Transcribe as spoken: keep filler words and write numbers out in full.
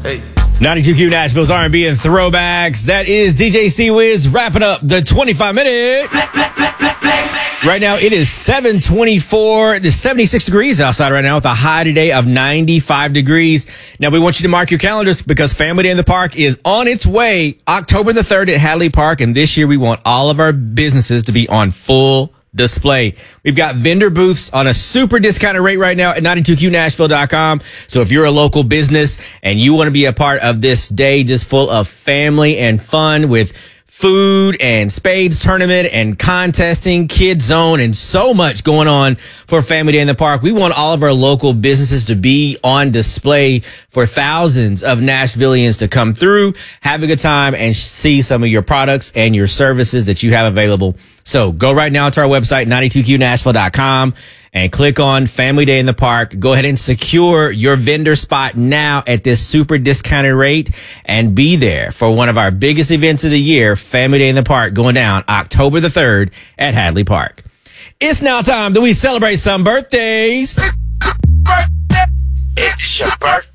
Hey. ninety-two Q Nashville's R and B and throwbacks. That is D J C-Wiz wrapping up the twenty-five minute. Right now, it is seven twenty-four. It is seventy-six degrees outside right now with a high today of ninety-five degrees. Now, we want you to mark your calendars because Family Day in the Park is on its way October the third at Hadley Park. And this year, we want all of our businesses to be on full display. We've got vendor booths on a super discounted rate right now at ninety-two Q Nashville dot com. So if you're a local business and you want to be a part of this day just full of family and fun with food and spades tournament and contesting, Kid Zone, and so much going on for Family Day in the Park, we want all of our local businesses to be on display for thousands of Nashvillians to come through, have a good time, and see some of your products and your services that you have available. So go right now to our website, ninety-two Q Nashville dot com, and click on Family Day in the Park. Go ahead and secure your vendor spot now at this super discounted rate and be there for one of our biggest events of the year, Family Day in the Park, going down October the third at Hadley Park. It's now time that we celebrate some birthdays. It's your birthday.